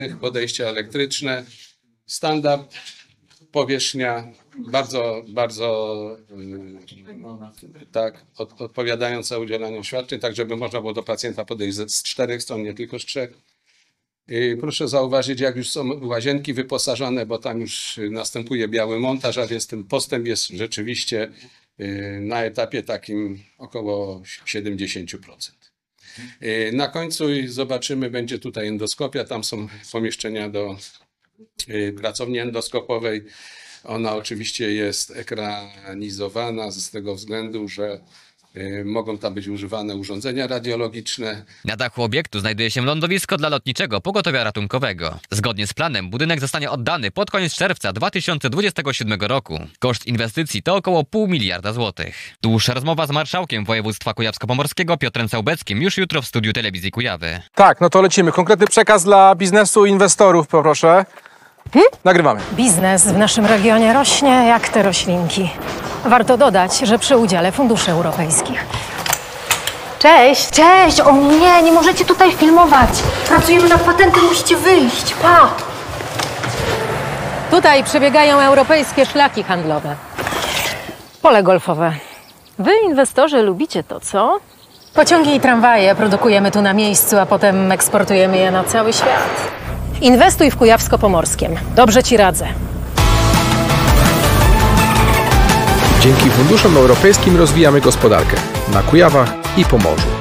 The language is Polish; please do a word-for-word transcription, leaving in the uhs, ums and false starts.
podejścia elektryczne, standard, powierzchnia bardzo, bardzo tak, od, odpowiadająca udzielaniu świadczeń, tak żeby można było do pacjenta podejść z, z czterech stron, nie tylko z trzech. I proszę zauważyć, jak już są łazienki wyposażone, bo tam już następuje biały montaż, a więc ten postęp jest rzeczywiście na etapie takim około siedemdziesiąt procent. Na końcu zobaczymy, będzie tutaj endoskopia, tam są pomieszczenia do pracowni endoskopowej. Ona oczywiście jest ekranizowana z tego względu, że mogą tam być używane urządzenia radiologiczne. Na dachu obiektu znajduje się lądowisko dla lotniczego pogotowia ratunkowego. Zgodnie z planem budynek zostanie oddany pod koniec czerwca dwa tysiące dwudziestego siódmego roku. Koszt inwestycji to około pół miliarda złotych. Dłuższa rozmowa z marszałkiem województwa kujawsko-pomorskiego Piotrem Całbeckim już jutro w studiu telewizji Kujawy. Tak, no to lecimy. Konkretny przekaz dla biznesu, inwestorów, poproszę. Hmm? Nagrywamy. Biznes w naszym regionie rośnie jak te roślinki. Warto dodać, że przy udziale funduszy europejskich. Cześć! Cześć! O nie, nie możecie tutaj filmować. Pracujemy nad patentem, musicie wyjść. Pa! Tutaj przebiegają europejskie szlaki handlowe. Pole golfowe. Wy, inwestorzy, lubicie to, co? Pociągi i tramwaje produkujemy tu na miejscu, a potem eksportujemy je na cały świat. Inwestuj w Kujawsko-Pomorskiem. Dobrze ci radzę. Dzięki funduszom europejskim rozwijamy gospodarkę na Kujawach i Pomorzu.